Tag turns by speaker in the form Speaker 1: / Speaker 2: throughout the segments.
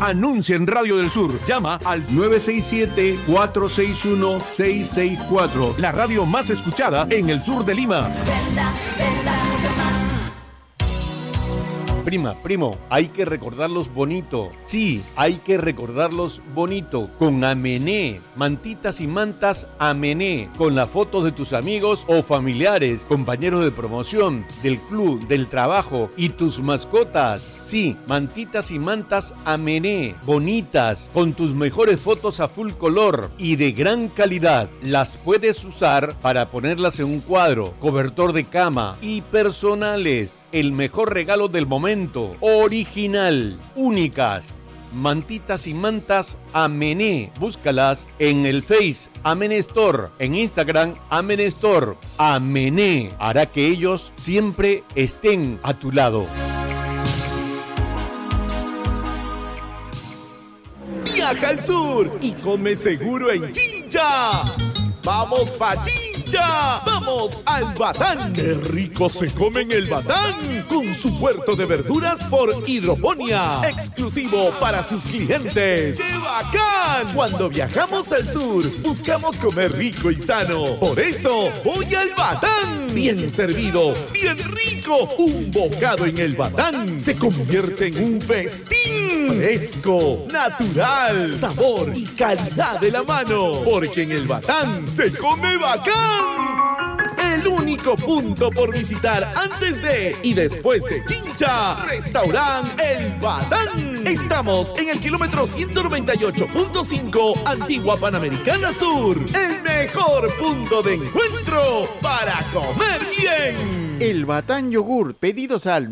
Speaker 1: Anuncia en Radio del Sur. Llama al 967-461-664. La radio más escuchada en el sur de Lima.
Speaker 2: Primo, hay que recordarlos bonito. Sí, hay que recordarlos bonito. Con Amené, mantitas y mantas Amené. Con las fotos de tus amigos o familiares, compañeros de promoción, del club, del trabajo y tus mascotas. Sí, mantitas y mantas Amené, bonitas, con tus mejores fotos a full color y de gran calidad. Las puedes usar para ponerlas en un cuadro, cobertor de cama y personales. El mejor regalo del momento, original, únicas. Mantitas y mantas Amené. Búscalas en el Face Amené Store, en Instagram Amené Store. Amené hará que ellos siempre estén a tu lado.
Speaker 3: Viaja al sur y come seguro en Chincha. ¡Vamos pa' Chincha! ¡Vamos al Batán! ¡Qué rico se come en el Batán! Con su huerto de verduras por hidroponía, exclusivo para sus clientes. ¡Qué bacán! Cuando viajamos al sur, buscamos comer rico y sano. Por eso, voy al Batán. Bien servido, bien rico. Un bocado en el Batán se convierte en un festín. Fresco, natural, sabor y calidad de la mano. Porque en el Batán se come bacán. El único punto por visitar antes de y después de Chincha. Restaurant El Batán. Estamos en el kilómetro 198.5 Antigua Panamericana Sur. El mejor punto de encuentro para comer bien.
Speaker 4: El Batán Yogur. Pedidos al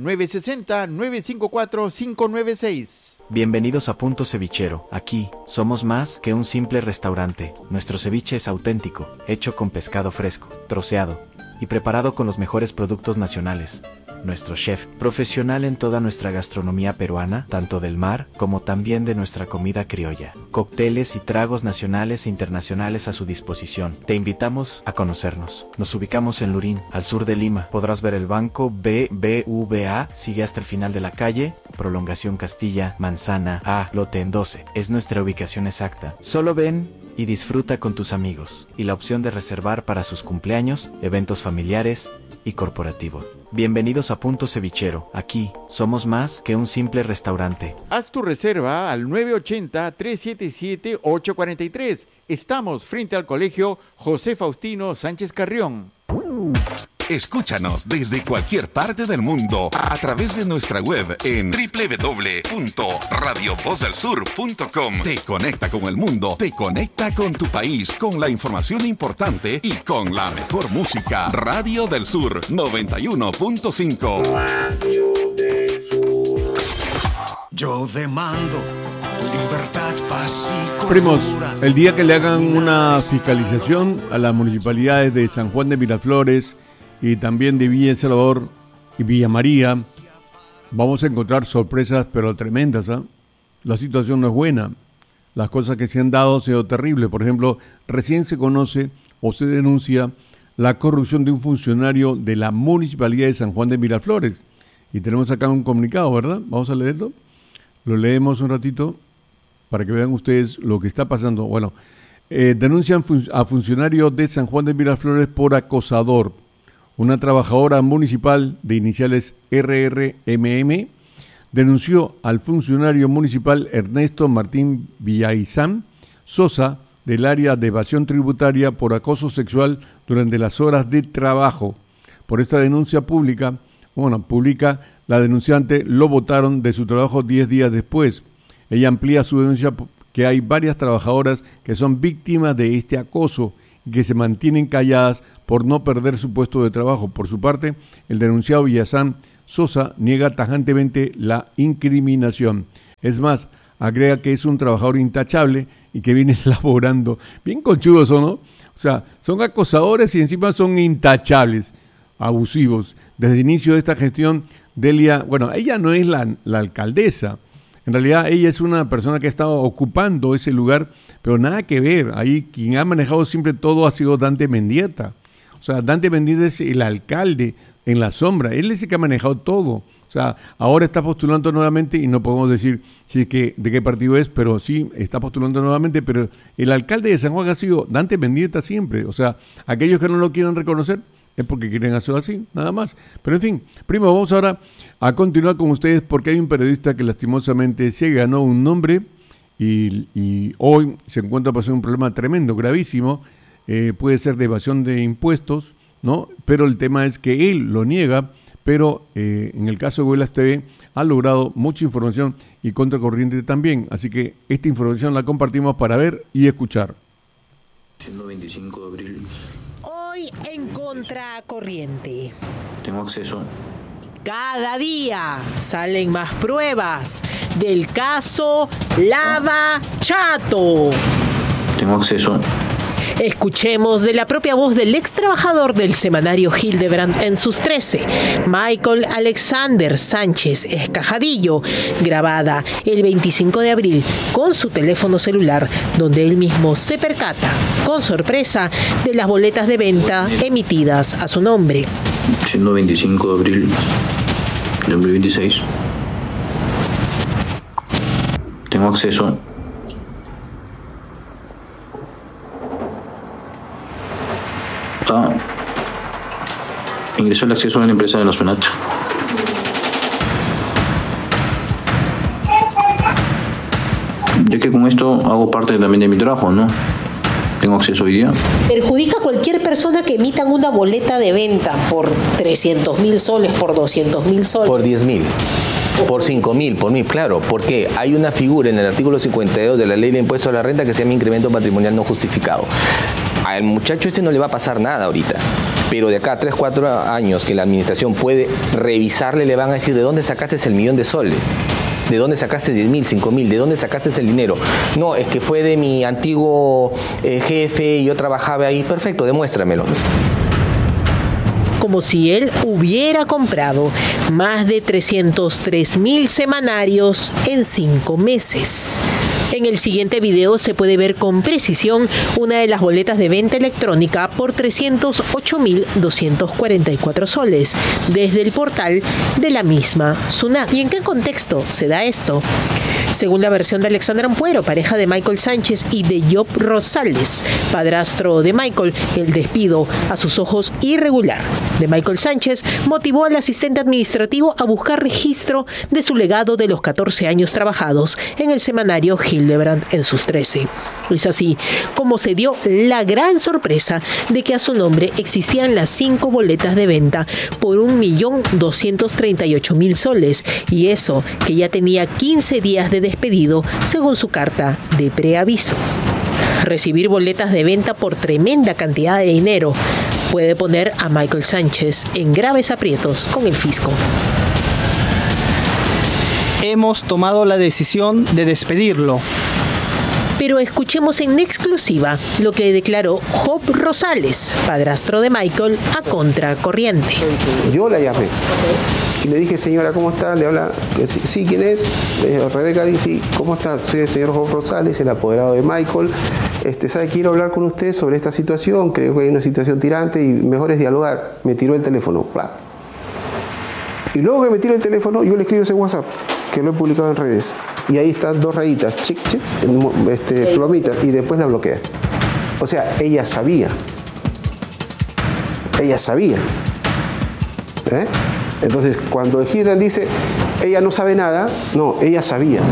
Speaker 4: 960-954-596.
Speaker 5: Bienvenidos a Punto Cevichero. Aquí, somos más que un simple restaurante. Nuestro ceviche es auténtico, hecho con pescado fresco, troceado y preparado con los mejores productos nacionales. Nuestro chef, profesional en toda nuestra gastronomía peruana, tanto del mar como también de nuestra comida criolla. Cócteles y tragos nacionales e internacionales a su disposición. Te invitamos a conocernos. Nos ubicamos en Lurín, al sur de Lima. Podrás ver el banco BBVA, sigue hasta el final de la calle, prolongación Castilla, Manzana A, lote en 12. Es nuestra ubicación exacta. Solo ven y disfruta con tus amigos. Y la opción de reservar para sus cumpleaños, eventos familiares y corporativos. Bienvenidos a Punto Cevichero. Aquí somos más que un simple restaurante.
Speaker 4: Haz tu reserva al 980-377-843. Estamos frente al Colegio José Faustino Sánchez Carrión.
Speaker 6: Escúchanos desde cualquier parte del mundo a través de nuestra web en www.radiovozelsur.com. Te conecta con el mundo, te conecta con tu país, con la información importante y con la mejor música. Radio del Sur 91.5.
Speaker 7: Radio del Sur.
Speaker 8: Yo demando libertad, paz y cordura.
Speaker 9: Primos, el día que le hagan una fiscalización a las municipalidades de San Juan de Miraflores y también de Villa El Salvador y Villa María, vamos a encontrar sorpresas pero tremendas, ¿eh? La situación no es buena. Las cosas que se han dado han sido terribles. Por ejemplo, recién se conoce o se denuncia la corrupción de un funcionario de la Municipalidad de San Juan de Miraflores. Y tenemos acá un comunicado, ¿verdad? Vamos a leerlo. Lo leemos un ratito para que vean ustedes lo que está pasando. Bueno, denuncian a funcionario de San Juan de Miraflores por acosador. Una trabajadora municipal de iniciales RRMM denunció al funcionario municipal Ernesto Martín Villaizán Sosa del área de evasión tributaria por acoso sexual durante las horas de trabajo. Por esta denuncia publica la denunciante lo botaron de su trabajo 10 días después. Ella amplía su denuncia que hay varias trabajadoras que son víctimas de este acoso y que se mantienen calladas por no perder su puesto de trabajo. Por su parte, el denunciado Villazán Sosa niega tajantemente la incriminación. Es más, agrega que es un trabajador intachable y que viene laborando. Bien conchudos, ¿no? O sea, son acosadores y encima son intachables, abusivos. Desde el inicio de esta gestión, Delia, ella no es la alcaldesa. En realidad ella es una persona que ha estado ocupando ese lugar, pero nada que ver. Ahí quien ha manejado siempre todo ha sido Dante Mendieta. O sea, Dante Mendieta es el alcalde en la sombra. Él es el que ha manejado todo. O sea, ahora está postulando nuevamente y no podemos decir si es que de qué partido es, pero sí está postulando nuevamente, pero el alcalde de San Juan ha sido Dante Mendieta siempre. O sea, aquellos que no lo quieren reconocer es porque quieren hacerlo así, nada más. Pero en fin, primo, vamos ahora a continuar con ustedes porque hay un periodista que lastimosamente se ganó un nombre y hoy se encuentra pasando un problema tremendo, gravísimo. Puede ser de evasión de impuestos, ¿no? Pero el tema es que él lo niega, pero en el caso de Huelas TV ha logrado mucha información y Contracorriente también. Así que esta información la compartimos para ver y escuchar.
Speaker 7: 125 de abril.
Speaker 10: Hoy en Contracorriente.
Speaker 7: Tengo acceso.
Speaker 10: Cada día salen más pruebas del caso Lava Chato.
Speaker 7: Tengo acceso.
Speaker 10: Escuchemos de la propia voz del ex trabajador del semanario Hildebrand en sus 13, Michael Alexander Sánchez Escajadillo, grabada el 25 de abril con su teléfono celular, donde él mismo se percata, con sorpresa, de las boletas de venta emitidas a su nombre.
Speaker 7: 125 de abril de 2026. Tengo acceso. Ingresó el acceso a la empresa de la SUNAT. Ya que con esto hago parte también de mi trabajo, ¿no? Tengo acceso hoy día.
Speaker 10: Perjudica a cualquier persona que emitan una boleta de venta por 300.000 soles, por 200.000 soles.
Speaker 11: Por 10.000. Por 5.000, por 1.000, claro, porque hay una figura en el artículo 52 de la Ley de Impuesto a la Renta que se llama incremento patrimonial no justificado. Al muchacho no le va a pasar nada ahorita, pero de acá a 3, 4 años que la administración puede revisarle, le van a decir: ¿de dónde sacaste el 1.000.000 de soles? ¿De dónde sacaste 10.000, 5.000? ¿De dónde sacaste el dinero? No, es que fue de mi antiguo jefe y yo trabajaba ahí. Perfecto, demuéstramelo.
Speaker 10: Como si él hubiera comprado más de 303.000 semanarios en 5 meses. En el siguiente video se puede ver con precisión una de las boletas de venta electrónica por 308.244 soles desde el portal de la misma SUNAT. ¿Y en qué contexto se da esto? Según la versión de Alexandra Ampuero, pareja de Michael Sánchez, y de Job Rosales, padrastro de Michael, el despido a sus ojos irregular de Michael Sánchez motivó al asistente administrativo a buscar registro de su legado de los 14 años trabajados en el semanario Hildebrand en sus 13. Es así como se dio la gran sorpresa de que a su nombre existían las 5 boletas de venta por 1.238.000 soles, y eso que ya tenía 15 días de despedido según su carta de preaviso. Recibir boletas de venta por tremenda cantidad de dinero puede poner a Michael Sánchez en graves aprietos con el fisco.
Speaker 12: Hemos tomado la decisión de despedirlo.
Speaker 10: Pero escuchemos en exclusiva lo que declaró Job Rosales, padrastro de Michael, a Contracorriente.
Speaker 13: Yo la llamé. Y le dije: señora, ¿cómo está? Le habla, sí, ¿quién es? Rebeca dice: sí, ¿cómo está? Soy el señor Job Rosales, el apoderado de Michael. ¿Sabe? Quiero hablar con usted sobre esta situación. Creo que hay una situación tirante y mejor es dialogar. Me tiró el teléfono. ¡Plah! Y luego que me tiró el teléfono, yo le escribo ese WhatsApp, que lo he publicado en redes. Y ahí están 2 rayitas, chic, chic, plomitas, y después la bloquea. O sea, ella sabía. Ella sabía. Entonces, cuando el Hildebrand dice, ella no sabe nada, no, ella sabía.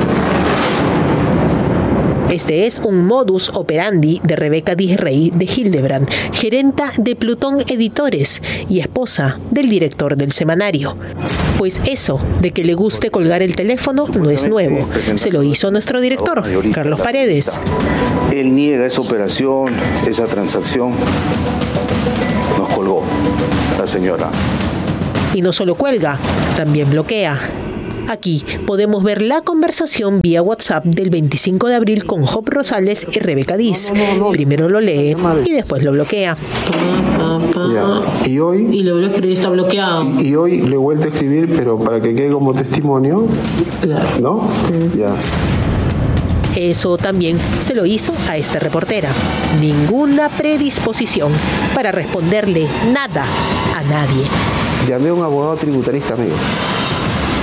Speaker 10: Este es un modus operandi de Rebeca Disrey de Hildebrand, gerenta de Plutón Editores y esposa del director del semanario. Pues eso de que le guste colgar el teléfono no es nuevo. Se lo hizo nuestro director, Carlos Paredes.
Speaker 14: Él niega esa operación, esa transacción. Nos colgó la señora.
Speaker 10: Y no solo cuelga, también bloquea. Aquí podemos ver la conversación vía WhatsApp del 25 de abril con Job Rosales y Rebeca Diz. Primero lo lee y después lo bloquea.
Speaker 13: Ya. Y hoy...
Speaker 15: Y le vuelve a escribir, está bloqueado.
Speaker 13: Y hoy le he vuelto a escribir, pero para que quede como testimonio. Claro. ¿No? Ya.
Speaker 10: Eso también se lo hizo a esta reportera. Ninguna predisposición para responderle nada a nadie.
Speaker 13: Llamé a un abogado tributarista, amigo.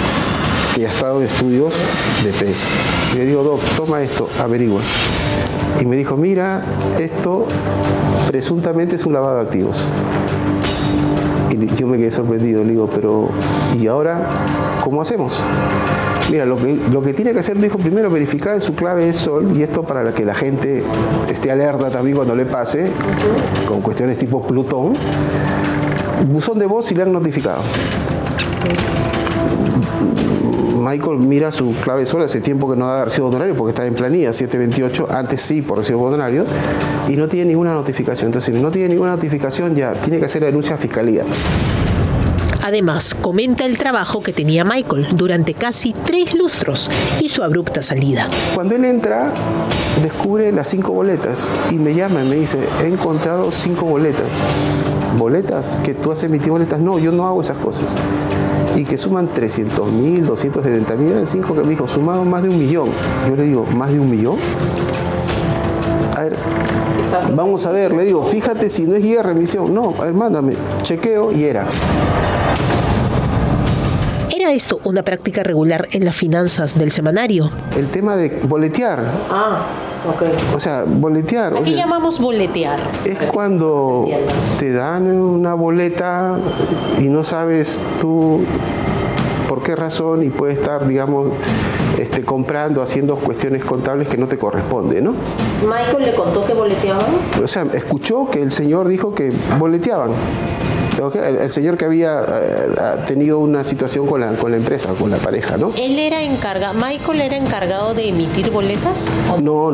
Speaker 13: que ya ha estado en estudios de peso. Y le digo, Doc, toma esto, averigua. Y me dijo, mira, esto presuntamente es un lavado de activos. Y yo me quedé sorprendido, le digo, pero ¿y ahora cómo hacemos? Mira, lo que tiene que hacer tu hijo primero, verificar en su clave de sol, y esto para que la gente esté alerta también cuando le pase, con cuestiones tipo Plutón, buzón de voz si le han notificado. Michael mira su clave de sol, hace tiempo que no da recibo de honorario porque está en planilla 728, antes sí por recibo de honorario, y no tiene ninguna notificación. Entonces, si no tiene ninguna notificación, ya tiene que hacer la denuncia a fiscalía.
Speaker 10: Además, comenta el trabajo que tenía Michael durante casi 3 lustros y su abrupta salida.
Speaker 13: Cuando él entra, descubre las 5 boletas y me llama y me dice, he encontrado 5 boletas. ¿Boletas? ¿Que tú has emitido boletas? No, yo no hago esas cosas. Y que suman 300.000, 270.000, eran 5 que me dijo, sumado más de 1 millón. Yo le digo, ¿más de 1 millón? A ver, vamos a ver, le digo, fíjate si no es guía de remisión. No, a ver, mándame, chequeo y era.
Speaker 10: ¿Era esto una práctica regular en las finanzas del semanario?
Speaker 13: El tema de boletear. O sea, boletear.
Speaker 10: ¿A qué llamamos boletear?
Speaker 13: Es cuando te dan una boleta y no sabes tú por qué razón y puede estar, digamos, comprando, haciendo cuestiones contables que no te corresponden, ¿no?
Speaker 10: ¿Michael le contó que boleteaban?
Speaker 13: O sea, escuchó que el señor dijo que boleteaban. El señor que había tenido una situación con la empresa, con la pareja, ¿no?
Speaker 10: ¿Él era encargado, Michael era encargado de emitir boletas?
Speaker 13: No.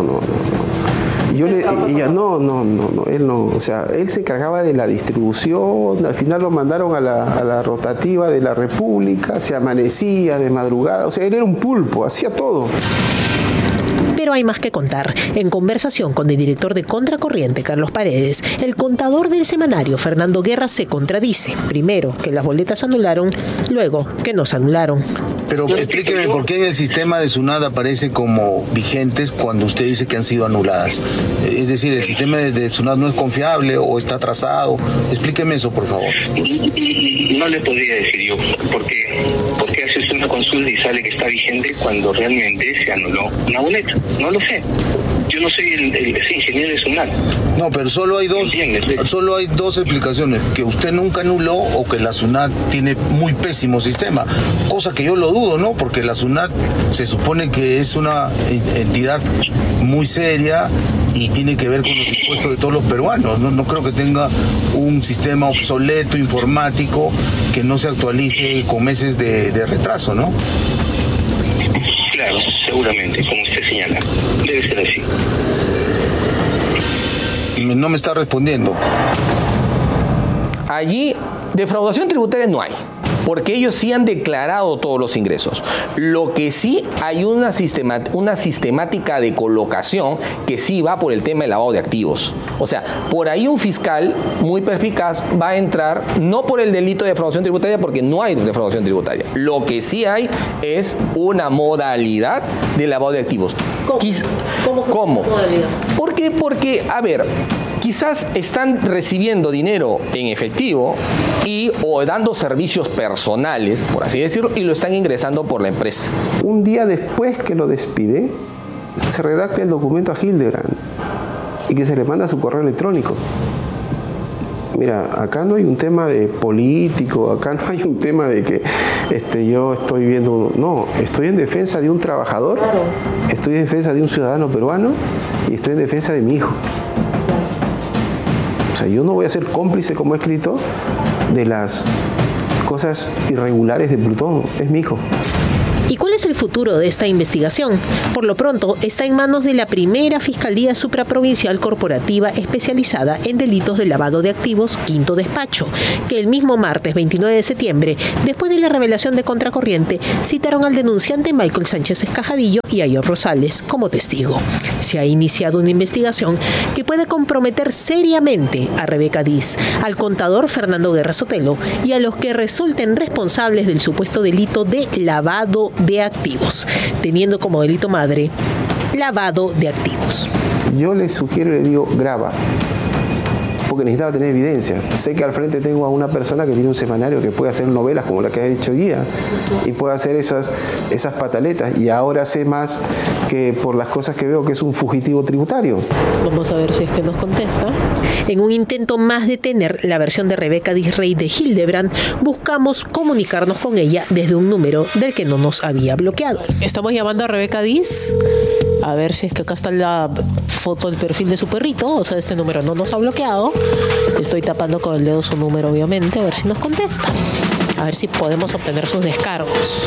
Speaker 13: Él no, o sea, él se encargaba de la distribución, al final lo mandaron a la rotativa de la República, se amanecía de madrugada, o sea, él era un pulpo, hacía todo.
Speaker 10: Pero hay más que contar. En conversación con el director de Contracorriente, Carlos Paredes, el contador del semanario, Fernando Guerra, se contradice. Primero, que las boletas se anularon, luego, que no se anularon.
Speaker 16: Pero explíqueme por qué en el sistema de SUNAT aparece como vigentes cuando usted dice que han sido anuladas. Es decir, ¿el sistema de SUNAT no es confiable o está atrasado? Explíqueme eso, por favor.
Speaker 17: No le podría decir yo por qué hace usted una consulta y sale que está vigente cuando realmente se anuló una boleta. No lo sé. Yo no soy el ingeniero de SUNAT.
Speaker 16: No, pero solo hay dos explicaciones: que usted nunca anuló o que la SUNAT tiene muy pésimo sistema, cosa que yo lo dudo, ¿no? Porque la SUNAT se supone que es una entidad muy seria y tiene que ver con los impuestos de todos los peruanos. No creo que tenga un sistema obsoleto informático que no se actualice con meses de retraso, ¿no?
Speaker 17: Claro, seguramente, como usted señala. Debe ser así.
Speaker 16: No me está respondiendo.
Speaker 11: Allí, defraudación tributaria no hay, porque ellos sí han declarado todos los ingresos. Lo que sí hay una sistemática de colocación que sí va por el tema del lavado de activos. O sea, por ahí un fiscal muy perspicaz va a entrar, no por el delito de defraudación tributaria, porque no hay defraudación tributaria. Lo que sí hay es una modalidad de lavado de activos. ¿Cómo? Porque, a ver, quizás están recibiendo dinero en efectivo o dando servicios personales, por así decirlo, y lo están ingresando por la empresa.
Speaker 13: Un día después que lo despide, se redacta el documento a Hildebrand y que se le manda a su correo electrónico. Mira, acá no hay un tema de político, acá no hay un tema de que yo estoy viendo... No, estoy en defensa de un trabajador, estoy en defensa de un ciudadano peruano y estoy en defensa de mi hijo. O sea, yo no voy a ser cómplice, como he escrito, de las cosas irregulares de Plutón. Es mi hijo.
Speaker 10: ¿Y cuál es el futuro de esta investigación? Por lo pronto, está en manos de la primera Fiscalía Supraprovincial Corporativa especializada en delitos de lavado de activos, quinto despacho, que el mismo martes 29 de septiembre, después de la revelación de Contracorriente, citaron al denunciante Michael Sánchez Escajadillo y a Job Rosales como testigo. Se ha iniciado una investigación que puede comprometer seriamente a Rebeca Diz, al contador Fernando Guerra Sotelo y a los que resulten responsables del supuesto delito de lavado de activos, teniendo como delito madre lavado de activos.
Speaker 13: Yo le sugiero, le digo, graba porque necesitaba tener evidencia. Sé que al frente tengo a una persona que tiene un semanario que puede hacer novelas como la que ha dicho hoy día y puede hacer esas pataletas, y ahora sé más que por las cosas que veo que es un fugitivo tributario.
Speaker 10: Vamos a ver si es que nos contesta. En un intento más de tener la versión de Rebeca Disrey de Hildebrand, buscamos comunicarnos con ella desde un número del que no nos había bloqueado. Estamos llamando a Rebeca Dis. A ver si es que acá está la foto del perfil de su perrito. O sea, este número no nos ha bloqueado. Estoy tapando con el dedo su número, obviamente. A ver si nos contesta. A ver si podemos obtener sus descargos.